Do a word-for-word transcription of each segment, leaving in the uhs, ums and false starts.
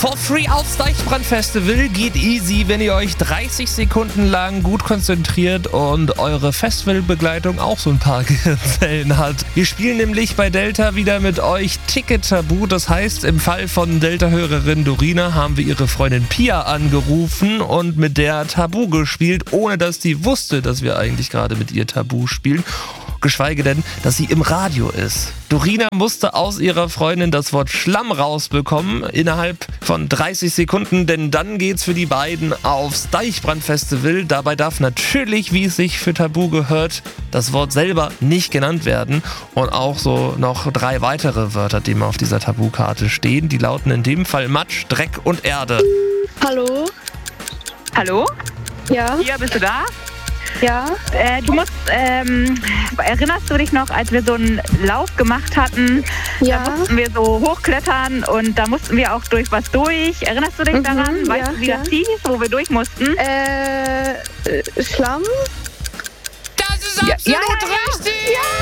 For free aufs Deichbrand-Festival geht easy, wenn ihr euch dreißig Sekunden lang gut konzentriert und eure Festivalbegleitung auch so ein paar Gehirnzellen hat. Wir spielen nämlich bei Delta wieder mit euch Ticket-Tabu. Das heißt, im Fall von Delta-Hörerin Dorina haben wir ihre Freundin Pia angerufen und mit der Tabu gespielt, ohne dass die wusste, dass wir eigentlich gerade mit ihr Tabu spielen. Geschweige denn, dass sie im Radio ist. Dorina musste aus ihrer Freundin das Wort Schlamm rausbekommen innerhalb von dreißig Sekunden, denn dann geht's für die beiden aufs Deichbrand-Festival. Dabei darf natürlich, wie es sich für Tabu gehört, das Wort selber nicht genannt werden und auch so noch drei weitere Wörter, die mal auf dieser Tabukarte stehen. Die lauten in dem Fall Matsch, Dreck und Erde. Hallo? Hallo? Ja? Hier, bist du da? Ja? Äh, du musst, ähm, erinnerst du dich noch, als wir so einen Lauf gemacht hatten? Ja. Da mussten wir so hochklettern und da mussten wir auch durch was durch. Erinnerst du dich Mhm, daran? Weißt ja, du, wie ja. das hieß, wo wir durch mussten? Äh, äh, Schlamm? Das ist Ja, absolut ja, ja, richtig!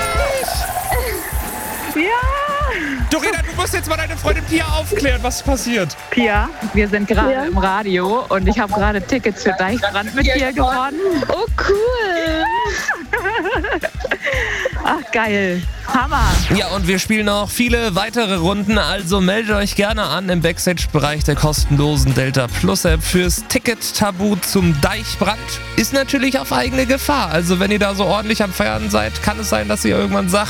Ja! Dorina, du musst jetzt mal deine Freundin Pia aufklären, was ist passiert. Pia, wir sind gerade Ja. im Radio und ich habe gerade Tickets für Deichbrand mit dir gewonnen. Oh, cool! Ach, geil. Hammer. Ja, und wir spielen noch viele weitere Runden, also meldet euch gerne an im Backstage-Bereich der kostenlosen Delta Plus App fürs Ticket-Tabu zum Deichbrand. Ist natürlich auf eigene Gefahr, also wenn ihr da so ordentlich am Feiern seid, kann es sein, dass ihr irgendwann sagt,